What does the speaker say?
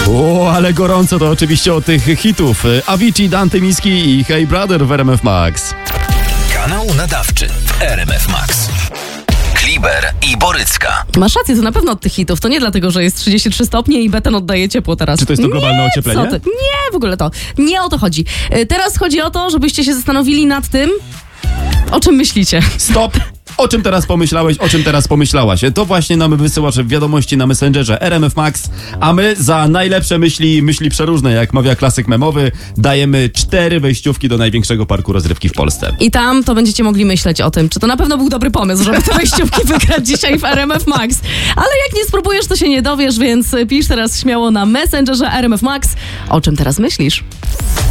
O, ale gorąco to oczywiście od tych hitów. Avicii, Dante Miski i Hey Brother w RMF Max. Kanał nadawczy RMF Max. Kliber i Borycka. Masz rację, to na pewno od tych hitów. To nie dlatego, że jest 33 stopnie i beton oddaje ciepło teraz. Czy to jest to globalne ocieplenie? Co ty? Nie, w ogóle to. Nie o to chodzi. Teraz chodzi o to, żebyście się zastanowili nad tym, o czym myślicie. Stop! O czym teraz pomyślałeś, o czym teraz pomyślałaś? To właśnie nam wysyłasz w wiadomości na Messengerze RMF Max, a my za najlepsze myśli przeróżne, jak mawia klasyk memowy, dajemy 4 wejściówki do największego parku rozrywki w Polsce. I tam to będziecie mogli myśleć o tym, czy to na pewno był dobry pomysł, żeby te wejściówki wygrać dzisiaj w RMF Max. Ale jak nie spróbujesz, to się nie dowiesz, więc pisz teraz śmiało na Messengerze RMF Max. O czym teraz myślisz?